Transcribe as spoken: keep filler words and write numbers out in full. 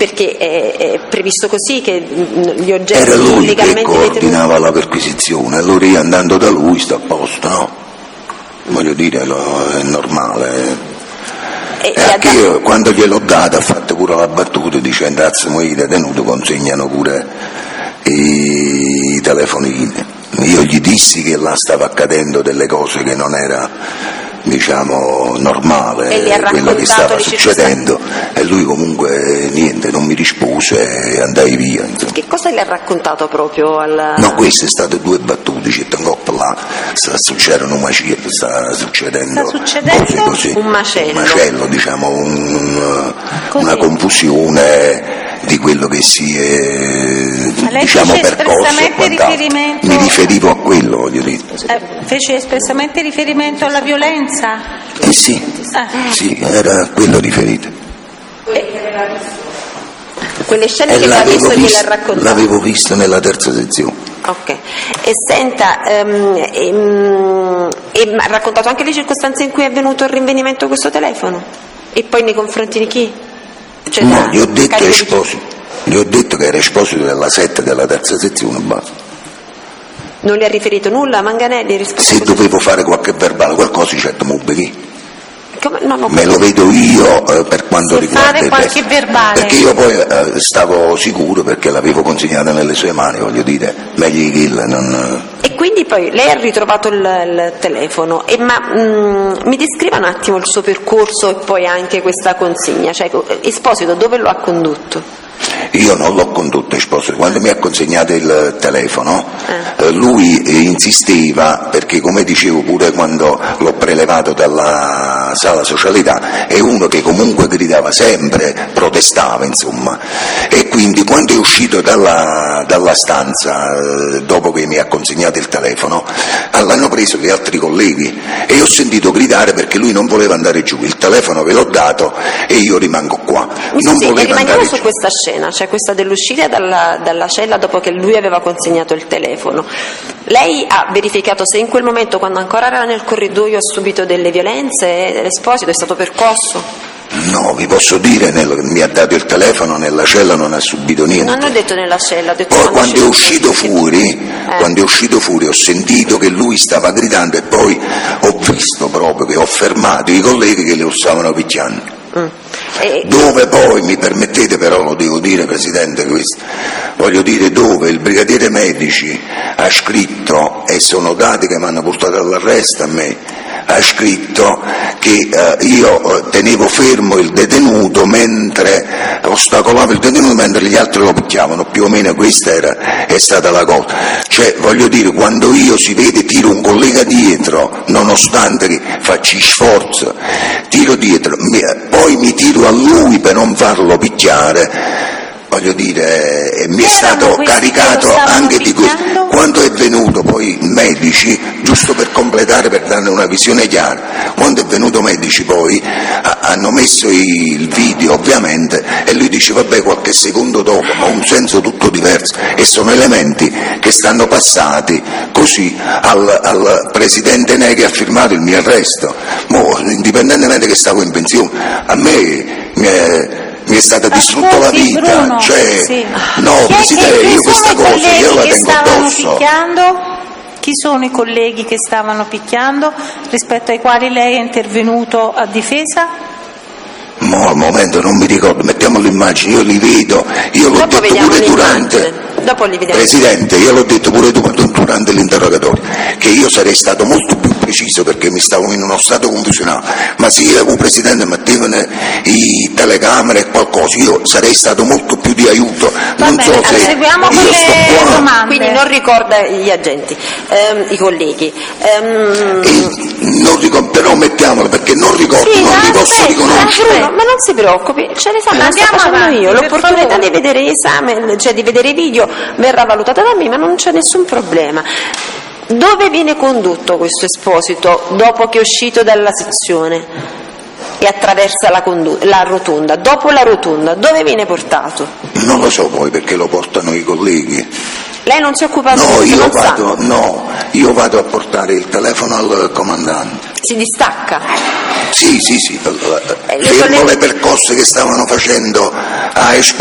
perché è, è previsto così che gli oggetti era lui illegalmente che coordinava detenuti... la perquisizione, allora io andando da lui sta a posto, no? Voglio dire, lo, è normale. E, e anche io quando gliel'ho data ha fatto pure la battuta dicendo azzo i detenuti consegnano pure i telefonini. Io gli dissi che là stava accadendo delle cose che non era, diciamo, normale quello che stava succedendo, e lui comunque niente, non mi rispose e andai via, insomma. Che cosa le ha raccontato proprio al... No, queste state due battute, c'è un là, sta succedendo un macello, sta succedendo, sta succedendo cose così. Un macello. Un macello, diciamo, un, una confusione di quello che si è, diciamo, percorso e quant'altro. Mi riferivo a quello, voglio dire. Eh, fece espressamente riferimento alla violenza? Eh sì, eh. sì, era quello riferito. Quelle scene e che l'ha visto gliele ha raccontato? L'avevo visto nella terza sezione. Ok, e senta, um, um, e ha raccontato anche le circostanze in cui è avvenuto il rinvenimento di questo telefono? E poi nei confronti di chi? Cioè, no, gli ho detto esposito, gli ho detto che era esposito della sette della terza sezione, basta. Non le ha riferito nulla a Manganelli rispetto se a questo? Dovevo fare qualche verbale, qualcosa certo Mubbechi. No, no, me lo vedo io eh, per quanto se riguarda fare il qualche resto. verbale, perché io poi eh, stavo sicuro, perché l'avevo consegnata nelle sue mani, voglio dire, meglio di Kill non... E quindi poi lei ha ritrovato il, il telefono, e ma mh, mi descriva un attimo il suo percorso e poi anche questa consegna, cioè Esposito dove lo ha condotto? Io non l'ho condotto Esposito, quando mi ha consegnato il telefono eh. lui insisteva, perché come dicevo pure quando l'ho prelevato dalla sala socialità, è uno che comunque gridava sempre, protestava insomma, e quindi quando è uscito dalla, dalla stanza dopo che mi ha consegnato il telefono l'hanno preso gli altri colleghi e ho sentito gridare perché lui non voleva andare giù, il telefono ve l'ho dato e io rimango qua. Mi non scusi, voleva andare su giù. Questa scena, cioè questa dell'uscita dalla, dalla cella dopo che lui aveva consegnato il telefono, lei ha verificato se in quel momento, quando ancora era nel corridoio, ha subito delle violenze? L'esposito è stato percosso? No, vi posso dire, nel, mi ha dato il telefono, nella cella non ha subito niente. Non ho detto nella cella, ho detto poi quando, quando è uscito fuori, eh. quando è uscito fuori ho sentito che lui stava gridando e poi ho visto proprio che ho fermato i colleghi che lo stavano picchiando. Mm. E... dove poi, mi permettete però lo devo dire Presidente, questo, voglio dire, dove il brigadiere Medici ha scritto, e sono dati che mi hanno portato all'arresto a me, ha scritto che eh, io eh, tenevo fermo il detenuto mentre ostacolavo il detenuto mentre gli altri lo picchiavano, più o meno questa era, è stata la cosa, cioè voglio dire, quando io si vede tiro un collega dietro, nonostante che faccio sforzo, tiro dietro, mi, poi mi tiro a lui per non farlo picchiare, voglio dire, e mi è stato caricato anche di questo. Quando è venuto poi Medici, giusto per completare, per darne una visione chiara, quando è venuto Medici poi a, hanno messo il video ovviamente e lui dice vabbè qualche secondo dopo, ma un senso tutto diverso, e sono elementi che stanno passati così al, al presidente Ne che ha firmato il mio arresto, mo, indipendentemente che stavo in pensione, a me mi è... mi è stata distrutta la vita, Bruno, cioè sì. no chi Presidente, chi io questa cosa io la tengo addosso. Picchiando? Chi sono i colleghi che stavano picchiando, rispetto ai quali lei è intervenuto a difesa? Mo al momento non mi ricordo, mettiamo l'immagine, io li vedo, io l'ho Dopo detto pure durante, Dopo li vediamo. Presidente, io l'ho detto pure durante l'interrogatorio, che io sarei stato molto più preciso perché mi stavo in uno stato confusionale, ma se io ero Presidente mettevano i telecamere e qualcosa, io sarei stato molto più di aiuto. Va non bene, so se seguiamo io con le sto qua. domande. Quindi non ricorda gli agenti, ehm, i colleghi. Ehm... E non ricordo, però mettiamolo perché non ricordo, sì, non li aspetta, posso riconoscere. Bruno, ma non si preoccupi, ce l'esame lo sto facendo avanti, io, per l'opportunità favore. di vedere l'esame, cioè di vedere i video verrà valutata da me, ma non c'è nessun problema. Dove viene condotto questo Esposito dopo che è uscito dalla sezione e attraversa la, condu- la rotonda? Dopo la rotonda, dove viene portato? Non lo so poi perché lo portano i colleghi. Lei non si è occupato No, di questo, io non vado, sa? no, io vado a portare il telefono al comandante. Si distacca? Sì, sì, sì, Eh, le fermo solle- le percosse che stavano facendo a Esposito.